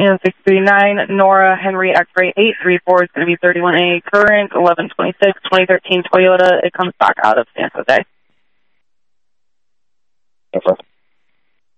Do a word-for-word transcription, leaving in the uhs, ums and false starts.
And six three nine, Nora Henry X-ray eight three four is going to be thirty-one A current, eleven twenty-six, twenty thirteen Toyota. It comes back out of San Jose. Okay.